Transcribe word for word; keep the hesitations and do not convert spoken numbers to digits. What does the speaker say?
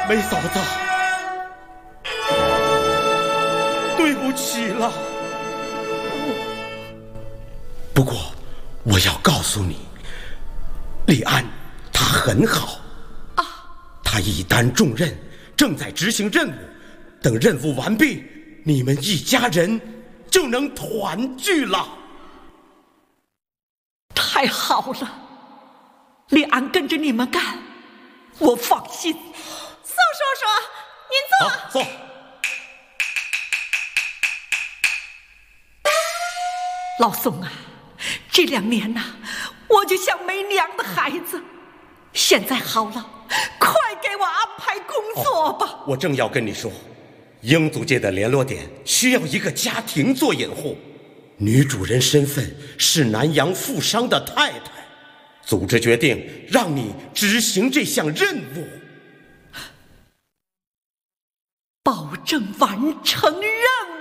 梅嫂子，对不起了。不过我要告诉你，李安他很好啊，他一担重任，正在执行任务。等任务完毕，你们一家人就能团聚了。 太好了，李安跟着你们干，我放心。 宋叔叔，您坐。 好，坐。 老宋啊，这两年呐、啊，我就像没娘的孩子，现在好了，快给我安排工作吧。 哦、我正要跟你说，英租界的联络点需要一个家庭做掩护，女主人身份是南洋富商的太太，组织决定让你执行这项任务， 保证完成任务。